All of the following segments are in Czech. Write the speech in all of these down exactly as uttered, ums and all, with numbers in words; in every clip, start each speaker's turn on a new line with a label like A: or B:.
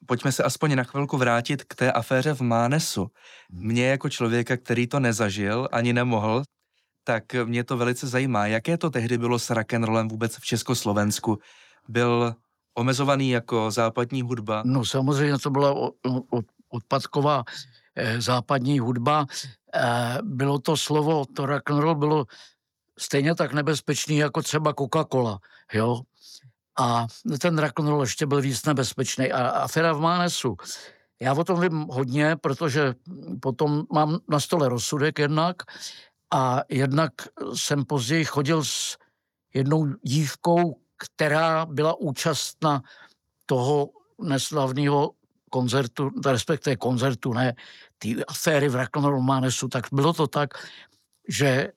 A: pojďme se aspoň na chvilku vrátit k té aféře v Mánesu. Mě jako člověka, který to nezažil, ani nemohl, tak mě to velice zajímá. Jaké to tehdy bylo s rock'n'rollem vůbec v Československu? Byl omezovaný jako západní hudba?
B: No samozřejmě to byla o, o, odpadková eh, západní hudba. Eh, bylo to slovo, to rock'n'roll bylo stejně tak nebezpečný jako třeba Coca-Cola, jo. A ten rock'n'roll ještě byl víc nebezpečný. A aféra v Mánesu. Já o tom vím hodně, protože potom mám na stole rozsudek jednak a jednak jsem později chodil s jednou dívkou, která byla účastna toho neslavného koncertu, respektive koncertu, ne, ty aféry v rock'n'roll Mánesu. Tak bylo to tak, že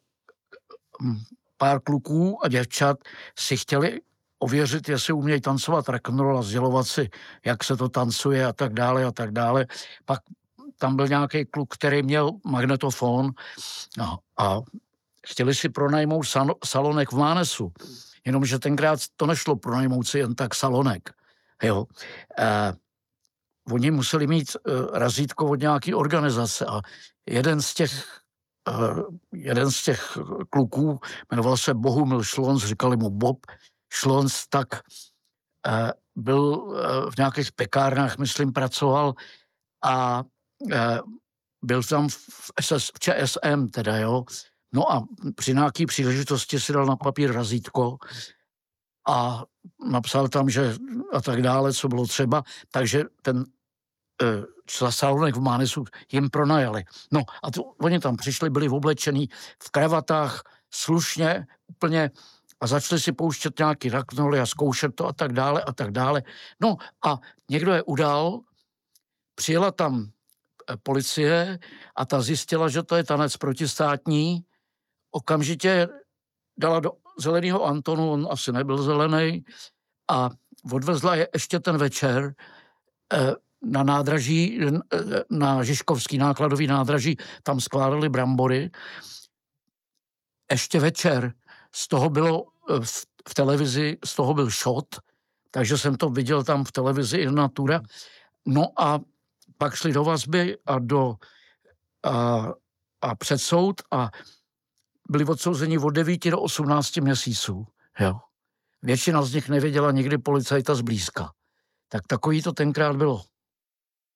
B: pár kluků a děvčat si chtěli ověřit, jestli umějí tancovat rock'n'roll a sdělovat si, jak se to tancuje a tak dále a tak dále. Pak tam byl nějaký kluk, který měl magnetofon no, a chtěli si pronajmout salonek v Mánesu. Jenomže tenkrát to nešlo pronajmout si jen tak salonek. Jo. Eh, oni museli mít eh, razítko od nějaký organizace a jeden z těch eh, jeden z těch kluků jmenoval se Bohumil Šlons, říkali mu Bob Šlons, tak eh, byl eh, v nějakých pekárnách, myslím, pracoval a eh, byl tam v, S S, v Č S M teda, jo. No a při nějaký příležitosti si dal na papír razítko a napsal tam, že a tak dále, co bylo třeba, takže ten e, salonek v Mánesu jim pronajali. No a to, oni tam přišli, byli oblečení v kravatách, slušně, úplně a začali si pouštět nějaký rock'n'rolly a zkoušet to a tak dále a tak dále. No a někdo je udal, přijela tam policie a ta zjistila, že to je tanec protistátní, okamžitě dala do zeleného Antonu, on asi nebyl zelený, a odvezla je ještě ten večer na nádraží, na Žižkovský nákladový nádraží, tam skládali brambory. Ještě večer z toho bylo v televizi, z toho byl shot, takže jsem to viděl tam v televizi in natura. No a pak šli do vazby a do a, a před soud a byli odsouzeni od devíti do osmnácti měsíců. Jo. Většina z nich nevěděla nikdy policajta zblízka. Tak takový to tenkrát bylo.